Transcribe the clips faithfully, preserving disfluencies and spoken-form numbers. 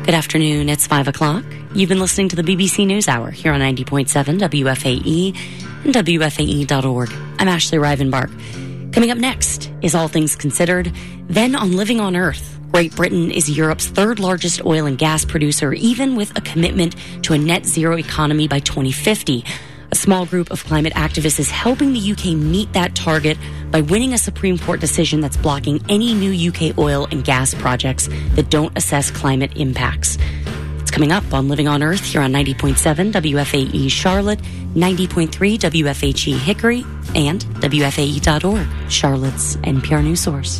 Good afternoon. It's five o'clock. You've been listening to the B B C News Hour here on ninety point seven W F A E and W F A E dot org. I'm Ashley Rivenbark. Coming up next is All Things Considered. Then on Living on Earth, Great Britain is Europe's third largest oil and gas producer, even with a commitment to a net zero economy by twenty fifty. A small group of climate activists is helping the U K meet that target by winning a Supreme Court decision that's blocking any new U K oil and gas projects that don't assess climate impacts. It's coming up on Living on Earth here on ninety point seven W F A E Charlotte, ninety point three W F H E Hickory, and W F A E dot org, Charlotte's N P R news source.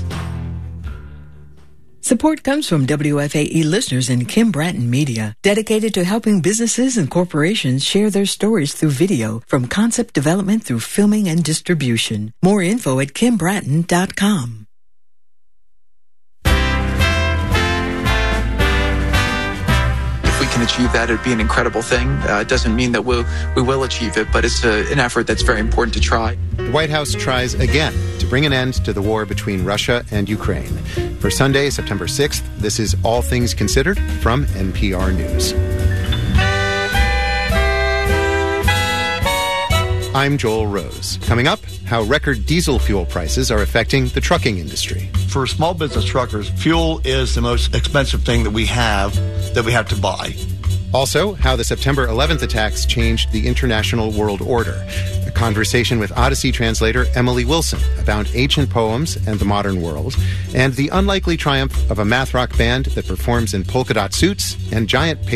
Support comes from W F A E listeners and Kim Bratton Media, dedicated to helping businesses and corporations share their stories through video, from concept development through filming and distribution. More info at kim bratton dot com. If we can achieve that, it'd be an incredible thing. Uh, it doesn't mean that we'll, we will achieve it, but it's a, an effort that's very important to try. The White House tries again to bring an end to the war between Russia and Ukraine. For Sunday, September sixth, this is All Things Considered from N P R News. I'm Joel Rose. Coming up, how record diesel fuel prices are affecting the trucking industry. For small business truckers, fuel is the most expensive thing that we have that we have to buy. Also, how the September eleventh attacks changed the international world order. A conversation with Odyssey translator Emily Wilson about ancient poems and the modern world, and the unlikely triumph of a math rock band that performs in polka dot suits and giant